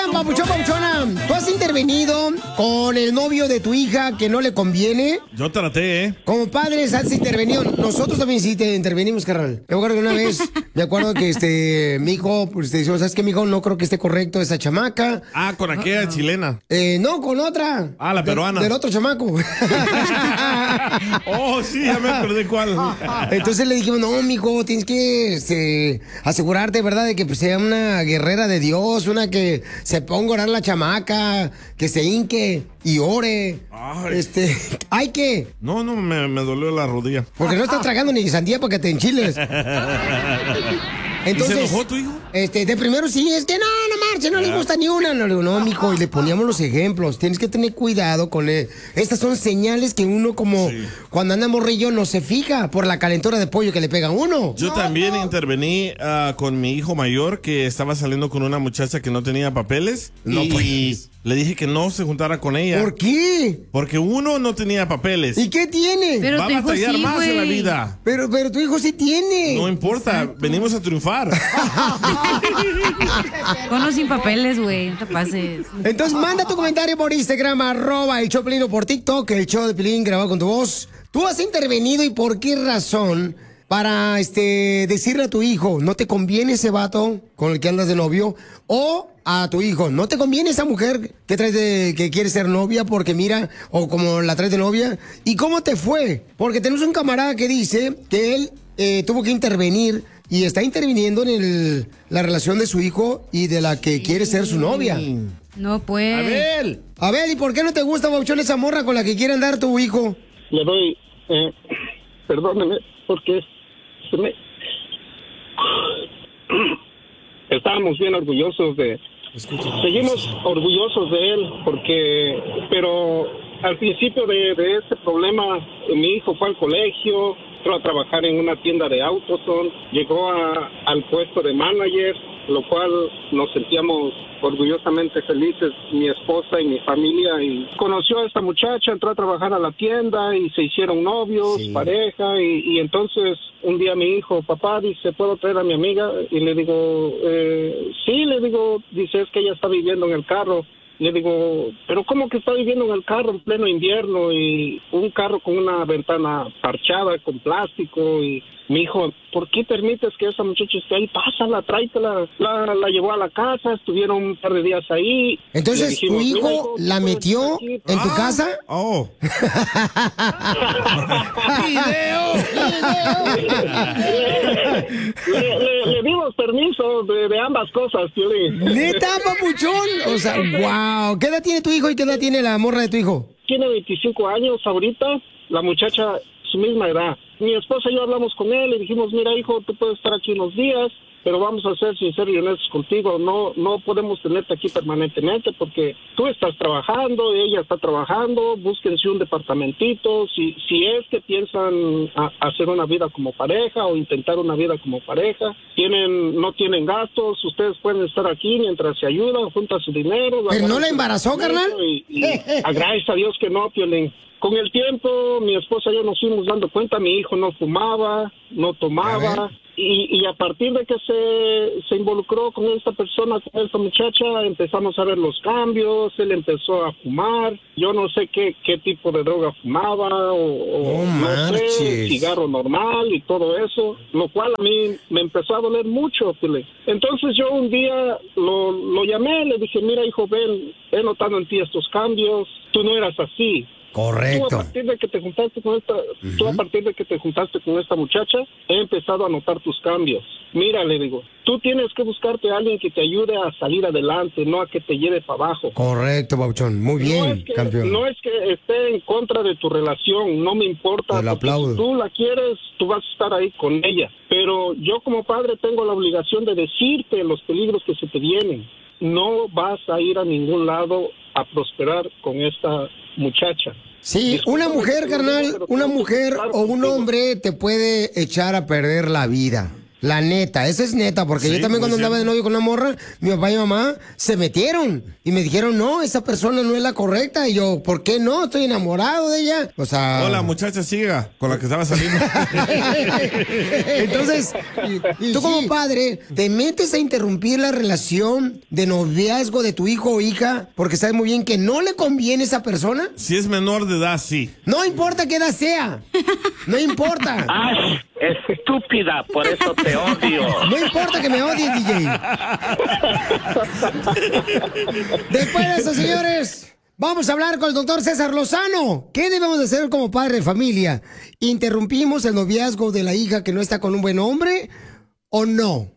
papuchón, papuchona, ¿tú has intervenido con el novio de tu hija que no le conviene? Yo traté, ¿eh? Como padres has intervenido. Nosotros también sí te intervenimos, carnal. Me acuerdo que una vez, me acuerdo que mi hijo, pues te decimos, ¿sabes qué, mi hijo? No creo que esté correcto esa chamaca. Ah, con aquella chilena. No, con otra. Ah, la peruana. Del otro chamaco. Oh, sí, ya me acordé cuál. Entonces le dijimos, no, mijo, tienes que asegurarte, ¿verdad? De que pues, sea una guerrera de Dios, una que se ponga a orar la chamaca, que se hinque y ore. Ay. ¿Hay que? No, me dolió la rodilla. Porque no estás tragando ni sandía para que te enchiles. Entonces, ¿y se enojó tu hijo? De primero sí, es que no marche, no le gusta ni una. No, le digo, no, mijo, y le poníamos los ejemplos. Tienes que tener cuidado con él. Estas son señales que uno como cuando anda morrillo no se fija por la calentura de pollo que le pega a uno. Yo también intervení con mi hijo mayor que estaba saliendo con una muchacha que no tenía papeles. No, y pues. le dije que no se juntara con ella. ¿Por qué? Porque uno no tenía papeles. ¿Y qué tiene? Pero va a tu hijo batallar sí, más en la güey. vida. Pero tu hijo sí tiene. No importa, venimos a triunfar. Con o sin papeles, güey, no te pases. Entonces manda tu comentario por Instagram, @el show de Piolín, o por TikTok, el show de Piolín grabado con tu voz. ¿Tú has intervenido y por qué razón para decirle a tu hijo, no te conviene ese vato con el que andas de novio? O a tu hijo, no te conviene esa mujer que traes que quiere ser novia porque mira, o como la traes de novia. ¿Y cómo te fue? Porque tenemos un camarada que dice que él tuvo que intervenir y está interviniendo en la relación de su hijo y de la que quiere ser su novia. No, pues. Abel, ¿y por qué no te gusta, Bauchón, esa morra con la que quiere andar tu hijo? Le doy, perdóneme, porque estábamos bien orgullosos seguimos orgullosos de él, pero al principio de ese problema, mi hijo fue al colegio, entró a trabajar en una tienda de autos, llegó al puesto de manager, lo cual nos sentíamos orgullosamente felices, mi esposa y mi familia, y conoció a esta muchacha, entró a trabajar a la tienda y se hicieron novios, pareja, y entonces un día mi hijo, papá, dice, ¿puedo traer a mi amiga? Y le digo, sí, le digo, dice, es que ella está viviendo en el carro. Le digo, ¿pero cómo que está viviendo en el carro en pleno invierno y un carro con una ventana parchada con plástico? Y mi hijo, ¿por qué permites que esa muchacha esté ahí? Pásala, tráetela. La llevó a la casa, estuvieron un par de días ahí. Entonces, dijimos, ¿tu hijo hijo, la metió en tu casa? Oh. Le dimos permiso de ambas cosas, Piolín. ¿Neta, papuchón? O sea, wow. ¿Qué edad tiene tu hijo y qué edad tiene la morra de tu hijo? Tiene 25 años ahorita, la muchacha su misma edad. Mi esposa y yo hablamos con él y dijimos, mira hijo, tú puedes estar aquí unos días, pero vamos a ser sinceros y honestos contigo, no podemos tenerte aquí permanentemente porque tú estás trabajando, ella está trabajando, búsquense un departamentito, si es que piensan hacer una vida como pareja o intentar una vida como pareja, no tienen gastos, ustedes pueden estar aquí mientras se ayudan, juntan su dinero. ¿Pero no la embarazó, carnal? Y gracias a Dios que no, Piolín. Con el tiempo, mi esposa y yo nos fuimos dando cuenta, mi hijo no fumaba, no tomaba, y a partir de que se involucró con esta persona, con esta muchacha, empezamos a ver los cambios, él empezó a fumar, yo no sé qué tipo de droga fumaba, o no sé, cigarro normal y todo eso, lo cual a mí me empezó a doler mucho, Pile. Entonces yo un día lo llamé, le dije, mira hijo, ven, he notado en ti estos cambios, tú no eras así. Correcto. Tú a partir de que te juntaste con esta muchacha, he empezado a notar tus cambios. Mira, le digo, tú tienes que buscarte a alguien que te ayude a salir adelante, no a que te lleve para abajo. Correcto, Bauchón. Muy bien, campeón. No es que esté en contra de tu relación, no me importa. Te aplaudo. Si tú la quieres, tú vas a estar ahí con ella. Pero yo como padre tengo la obligación de decirte los peligros que se te vienen. No vas a ir a ningún lado a prosperar con esta muchacha. Sí, una mujer, carnal, una mujer o un hombre te puede echar a perder la vida. La neta, esa es neta, porque Sí, yo también cuando muy andaba de cierto. novio con una morra, mi papá y mi mamá se metieron y me dijeron, no, esa persona no es la correcta. Y yo, ¿por qué no? Estoy enamorado de ella. O sea... Hola, muchacha, siga con la que estaba saliendo. Entonces, tú como padre, ¿te metes a interrumpir la relación de noviazgo de tu hijo o hija porque sabes muy bien que no le conviene a esa persona? Si es menor de edad, sí. No importa qué edad sea. No importa. ¡Ay, estúpida! Por eso te odio. No importa que me odies, DJ. Después de eso, señores, vamos a hablar con el doctor César Lozano. ¿Qué debemos de hacer como padre de familia? ¿Interrumpimos el noviazgo de la hija que no está con un buen hombre o no?